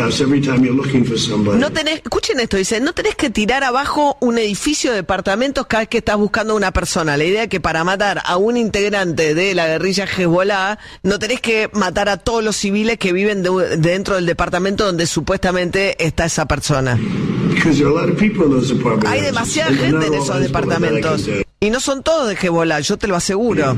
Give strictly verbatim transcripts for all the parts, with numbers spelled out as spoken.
No tenés, escuchen esto, dice, no tenés que tirar abajo un edificio de departamentos cada vez que estás buscando a una persona. La idea es que para matar a un integrante de la guerrilla Hezbollah, no tenés que matar a todos los civiles que viven de, de dentro del departamento donde supuestamente está esa persona. Hay demasiada gente en esos departamentos. Y no son todos de Hezbollah, yo te lo aseguro.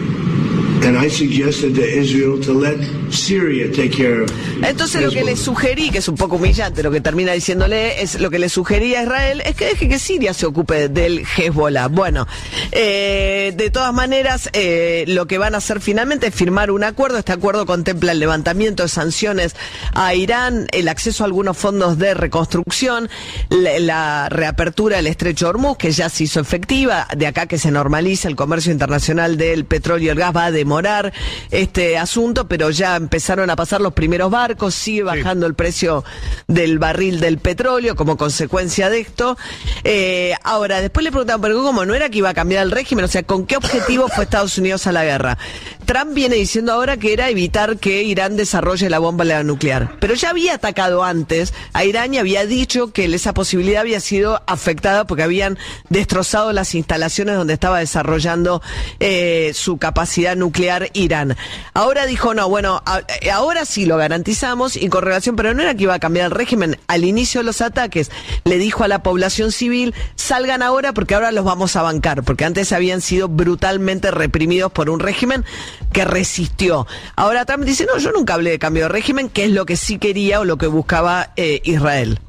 Entonces lo que le sugerí, que es un poco humillante lo que termina diciéndole, es lo que le sugerí a Israel es que deje que Siria se ocupe del Hezbollah. Bueno, eh, de todas maneras, eh, lo que van a hacer finalmente es firmar un acuerdo. Este acuerdo contempla el levantamiento de sanciones a Irán, el acceso a algunos fondos de reconstrucción, la, la reapertura del estrecho de Hormuz, que ya se hizo efectiva, de acá que se normaliza el comercio internacional del petróleo y el gas, va a demorar este asunto, pero ya empezaron a pasar los primeros barcos, sigue bajando sí. el precio del barril del petróleo como consecuencia de esto. Eh, ahora, después le preguntaban, pero ¿cómo? ¿No era que iba a cambiar el régimen? O sea, ¿con qué objetivo fue Estados Unidos a la guerra? Trump viene diciendo ahora que era evitar que Irán desarrolle la bomba nuclear, pero ya había atacado antes a Irán y había dicho que esa posibilidad había sido afectada porque habían destrozado las instalaciones donde estaba desarrollando eh, su capacidad nuclear Irán. Ahora dijo, no, bueno, a, ahora sí lo garantizamos y con relación, pero no era que iba a cambiar el régimen. Al inicio de los ataques le dijo a la población civil, salgan ahora porque ahora los vamos a bancar, porque antes habían sido brutalmente reprimidos por un régimen que resistió. Ahora Trump dice, no, yo nunca hablé de cambio de régimen, que es lo que sí quería o lo que buscaba eh, Israel.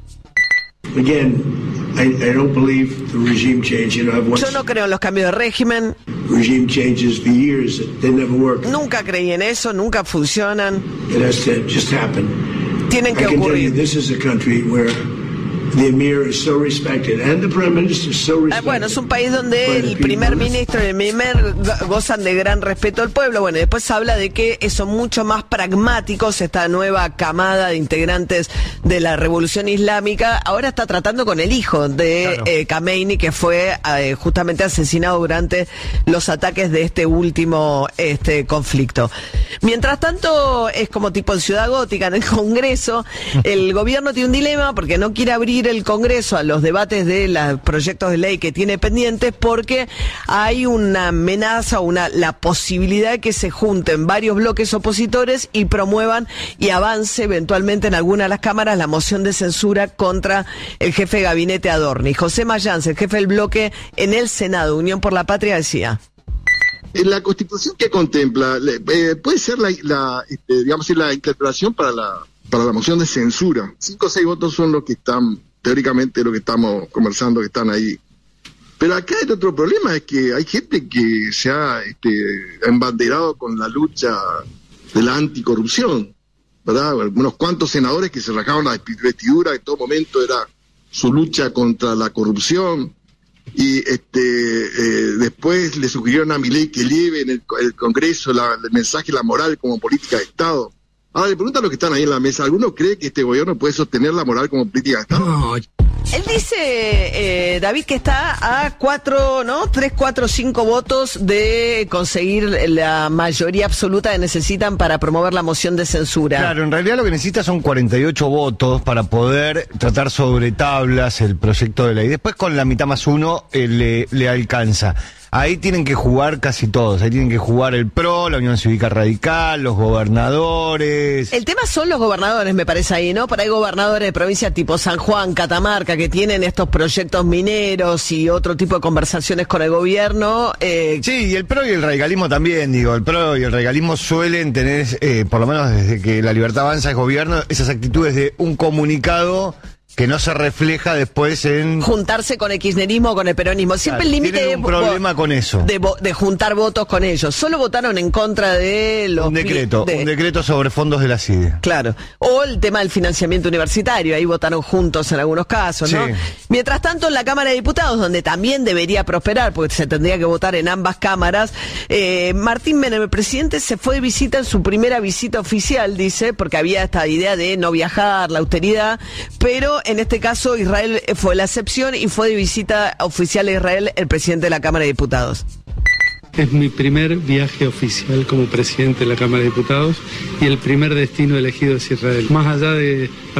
Again, I, I don't believe the regime change. You know, I've watched Yo no creo en los cambios de régimen. Regime changes for years. They never work. Nunca creí en eso, nunca funcionan. It has to just happen. Tienen que I can ocurrir. tell you, this is a country where the emir is so respected and the prime minister is so respected. Ah, bueno, es un país donde el primer ministro y el primer gozan de gran respeto al pueblo. Bueno, después habla de que son mucho más pragmáticos esta nueva camada de integrantes de la revolución islámica. Ahora está tratando con el hijo de claro. eh, Khamenei, que fue eh, justamente asesinado durante los ataques de este último este conflicto. Mientras tanto, es como tipo en Ciudad Gótica, en el Congreso, el gobierno tiene un dilema porque no quiere abrir el Congreso a los debates de los proyectos de ley que tiene pendientes porque hay una amenaza, una la posibilidad de que se junten varios bloques opositores y promuevan y avance eventualmente en alguna de las cámaras la moción de censura contra el jefe de gabinete Adorni. José Mayans, el jefe del bloque en el Senado, Unión por la Patria, decía: en la Constitución que contempla, eh, puede ser la, la este, digamos, la interpretación para la para la moción de censura. Cinco o seis votos son los que están, teóricamente, lo que estamos conversando, que están ahí. Pero acá el otro problema es que hay gente que se ha este, embanderado con la lucha de la anticorrupción, ¿verdad? Unos cuantos senadores que se rajaron la vestidura, en todo momento era su lucha contra la corrupción. Y este eh, después le sugirieron a Milei que lleve en el, el Congreso la, el mensaje, la moral como política de Estado. Ahora le preguntan a los que están ahí en la mesa, ¿alguno cree que este gobierno puede sostener la moral como política de Estado? No. Él dice, eh, David, que está a cuatro, ¿no? Tres, cuatro, cinco votos de conseguir la mayoría absoluta que necesitan para promover la moción de censura. Claro, en realidad lo que necesita son cuarenta y ocho votos para poder tratar sobre tablas el proyecto de ley. Después con la mitad más uno eh, le, le alcanza. Ahí tienen que jugar casi todos, ahí tienen que jugar el P R O, la Unión Cívica Radical, los gobernadores. El tema son los gobernadores, me parece ahí, ¿no? Por ahí gobernadores de provincias tipo San Juan, Catamarca, que tienen estos proyectos mineros y otro tipo de conversaciones con el gobierno. Eh... Sí, y el P R O y el radicalismo también, digo, el P R O y el radicalismo suelen tener, eh, por lo menos desde que La Libertad Avanza es gobierno, esas actitudes de un comunicado que no se refleja después en juntarse con el kirchnerismo o con el peronismo. Siempre claro, el límite tienen un problema con eso de, de juntar votos con ellos. Solo votaron en contra de los un decreto, de, un decreto sobre fondos de la C I D E. Claro. O el tema del financiamiento universitario, ahí votaron juntos en algunos casos, ¿no? Sí. Mientras tanto, en la Cámara de Diputados, donde también debería prosperar, porque se tendría que votar en ambas cámaras, eh, Martín Menem, el presidente, se fue de visita en su primera visita oficial, dice, porque había esta idea de no viajar, la austeridad, pero en este caso Israel fue la excepción y fue de visita oficial a Israel el presidente de la Cámara de Diputados. Es mi primer viaje oficial como presidente de la Cámara de Diputados y el primer destino elegido es Israel. Más allá de